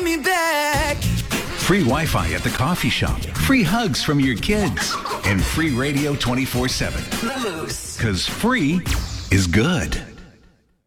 me back. Free Wi-Fi at the coffee shop, free hugs from your kids, and free radio 24/7. The Moose. Because free is good.